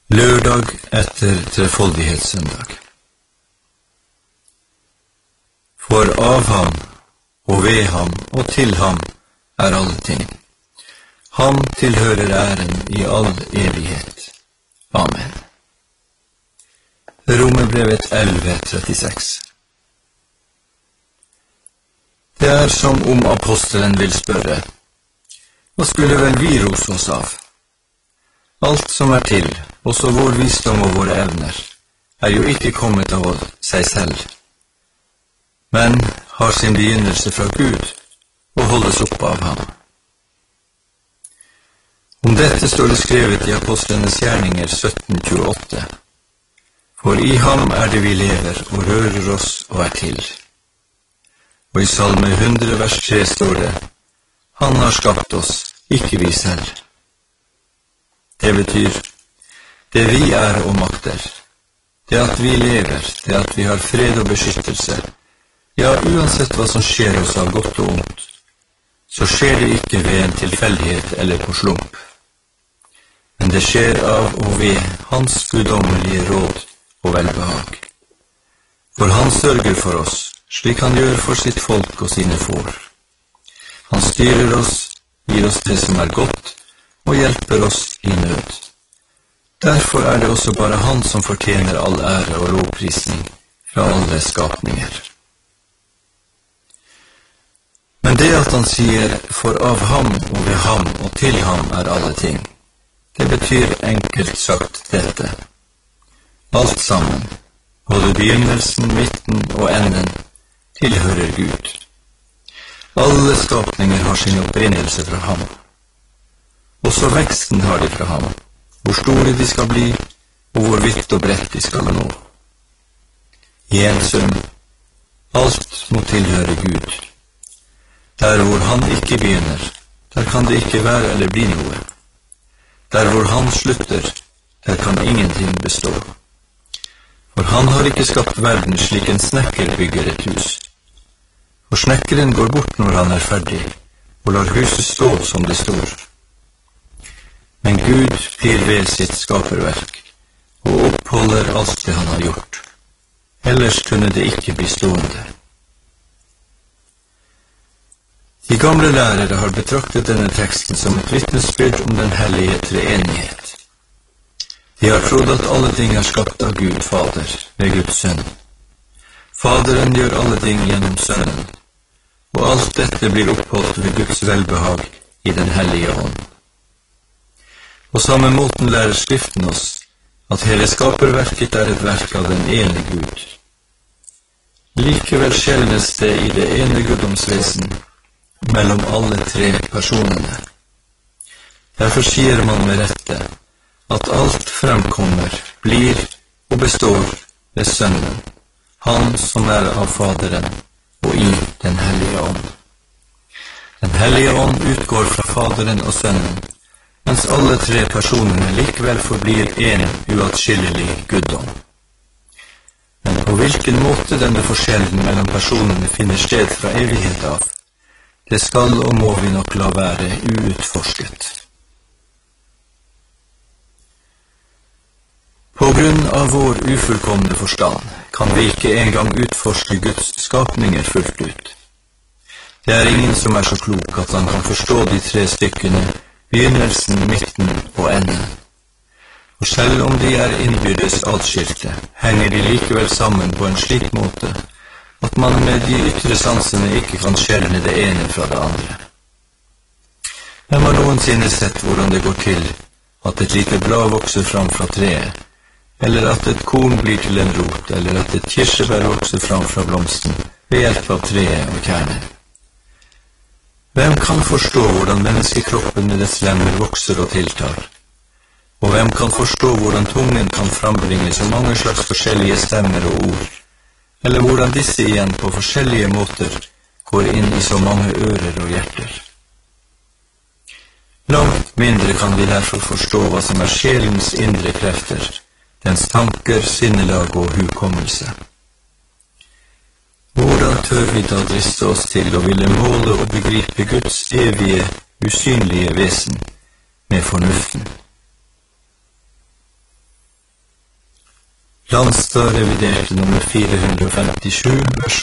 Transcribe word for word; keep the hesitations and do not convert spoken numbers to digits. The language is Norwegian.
Lørdag etter trefoldighetssøndag. For av ham, og ved ham, og til ham er alle ting. Ham tilhører æren i all evighet. Amen. Romerbrevet elleve trettiseks. Det er som om apostelen vil spørre, hva skulle vel vi rose oss av? Alt som er til, også vår visdom og våre evner, er jo ikke kommet av seg selv, men har sin begynnelse fra Gud og holdes opp av ham. Om dette står det skrevet i Apostlenes gjerninger sytten tjueåtte. For i ham er det vi lever og rører oss og er til. Og i Salme hundre vers tre står det, han har skapt oss, ikke vi selv. Det betyr, det vi er og makter, det at vi lever, det at vi har fred og beskyttelse, ja, uansett hva som skjer oss av godt og ondt, så skjer det ikke ved en tilfeldighet eller på slump. Men det skjer av og ved hans guddommelige råd og velbehag. For han sørger for oss, slik han gjør for sitt folk og sine får. Han styrer oss, gir oss det som er godt, og hjelper oss i nød. Derfor er det også bare han som fortjener all ære og lovprisning fra alle skapninger. Men det at han sier, for av ham og ved ham og til ham er alle ting, det betyr enkelt sagt dette. Alt sammen, både begynnelsen, midten og enden, tilhører Gud. Alle skapninger har sin opprinnelse fra ham. Også veksten har de fra ham, hvor store de skal bli, og hvor vidt og bredt de skal nå. I en sum, alt må tilhøre Gud. Der hvor han ikke begynner, der kan det ikke være eller bli noe. Der hvor han slutter, der kan ingenting bestå. For han har ikke skapt verden slik en snekker bygger et hus. For snekkeren går bort når han er ferdig, og lar huset stå som det står. Men Gud blir ved sitt skaperverk, og oppholder alt det han har gjort. Ellers kunne det ikke bli stående. De gamle lærere har betraktet denne teksten som et vitnesbyrd om den hellige treenighet. De har trodd at alle ting er skapt av Gud Fader, ved Guds sønn. Faderen gjør alle ting gjennom sønnen, og alt dette blir oppholdt ved Guds velbehag i den hellige ånd. På samme måten lærer Skriften oss at hele skaperverket er et verk av den ene Gud. Likevel skjelnes det i det ene guddomsvesen mellom alle tre personene. Derfor sier man med rette at alt fremkommer, blir og består ved Sønnen, han som er av Faderen og i den hellige ånd. Den hellige ånd utgår fra Faderen og Sønnen, mens alle tre personene likevel forblir en uatskillelig guddom. Men på hvilken måte denne forskjellen mellom personene finner sted fra evighet av, det skal og må vi nok la være uutforsket. På grunn av vår ufullkomne forstand kan vi ikke engang utforske Guds skapninger fullt ut. Det er ingen som er så klok at han kan forstå de tre stykkene, begynnelsen, midten og enden. Og selv om de er innbyrdes atskilte, henger de likevel sammen på en slik måte at man med de ytre sansene ikke kan skjelne det ene fra det andre. Hvem har noensinne sett hvordan det går til at et lite blad vokser fram fra treet, eller at et korn blir til en rot, eller at et kirsebær vokser fram fra blomsten ved hjelp av treet og kjernen? Hvem kan forstå hvordan menneskekroppen med dets lemmer vokser og tiltar? Og hvem kan forstå hvordan tungen kan frambringe så mange slags forskjellige stemmer og ord, eller hvordan disse igjen på forskjellige måter går inn i så mange ører og hjerter? Langt mindre kan vi derfor forstå hva som er sjelens indre krefter, dens tanker, sinnelag og hukommelse. Hvordan tør vi da driste oss til å ville måle og begripe Guds evige, usynlige vesen med fornuften? Landstad revidert nummer fire hundre og femtisju, vers